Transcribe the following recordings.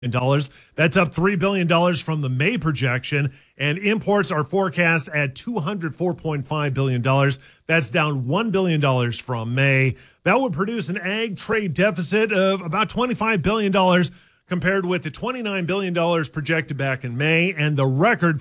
dollars. That's up $3 billion from the May projection, and imports are forecast at $204.5 billion. That's down $1 billion from May. That would produce an ag trade deficit of about $25 billion compared with the $29 billion projected back in May and the record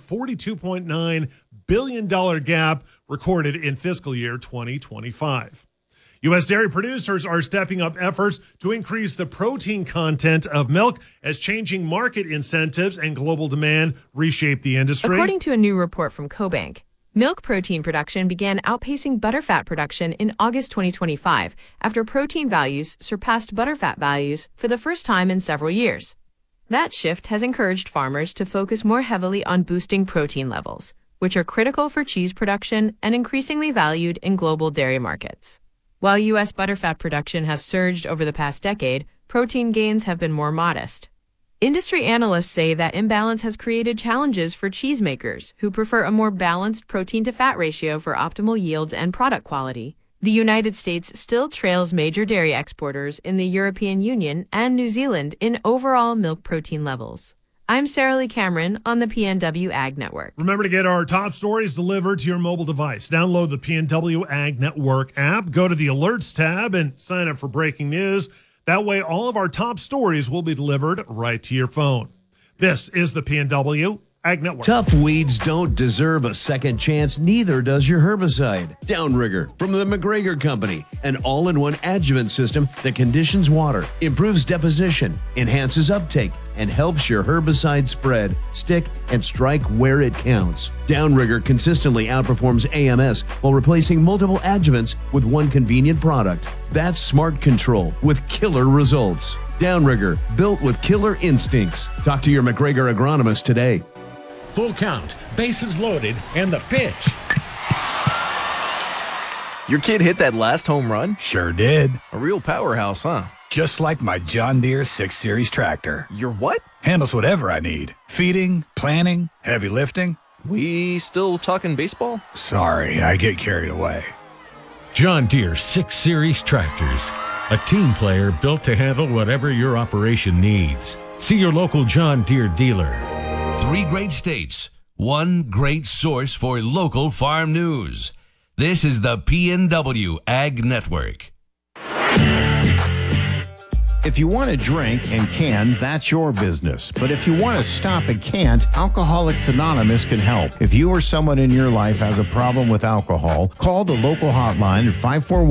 $42.9 billion gap recorded in fiscal year 2025. U.S. dairy producers are stepping up efforts to increase the protein content of milk as changing market incentives and global demand reshape the industry. According to a new report from CoBank, milk protein production began outpacing butterfat production in August 2025 after protein values surpassed butterfat values for the first time in several years. That shift has encouraged farmers to focus more heavily on boosting protein levels, which are critical for cheese production and increasingly valued in global dairy markets. While U.S. butterfat production has surged over the past decade, protein gains have been more modest. Industry analysts say that imbalance has created challenges for cheesemakers who prefer a more balanced protein-to-fat ratio for optimal yields and product quality. The United States still trails major dairy exporters in the European Union and New Zealand in overall milk protein levels. I'm Sarah Lee Cameron on the PNW Ag Network. Remember to get our top stories delivered to your mobile device. Download the PNW Ag Network app, go to the Alerts tab, and sign up for breaking news. That way, all of our top stories will be delivered right to your phone. This is the PNW Ag Network. Tough weeds don't deserve a second chance, neither does your herbicide. Downrigger from the McGregor Company, an all-in-one adjuvant system that conditions water, improves deposition, enhances uptake, and helps your herbicide spread, stick, and strike where it counts. Downrigger consistently outperforms AMS while replacing multiple adjuvants with one convenient product. That's smart control with killer results. Downrigger, built with killer instincts. Talk to your McGregor agronomist today. Full count, bases loaded, and the pitch. Your kid hit that last home run? Sure did. A real powerhouse, huh? Just like my John Deere 6 Series tractor. Your what? Handles whatever I need. Feeding, planting, heavy lifting. We still talking baseball? Sorry, I get carried away. John Deere 6 Series tractors. A team player built to handle whatever your operation needs. See your local John Deere dealer. 3 great states, 1 great source for local farm news. This is the PNW Ag Network. If you want to drink and can, that's your business. But if you want to stop and can't, Alcoholics Anonymous can help. If you or someone in your life has a problem with alcohol, call the local hotline at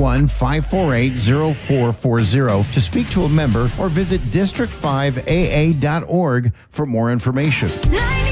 541-548-0440 to speak to a member or visit district5aa.org for more information.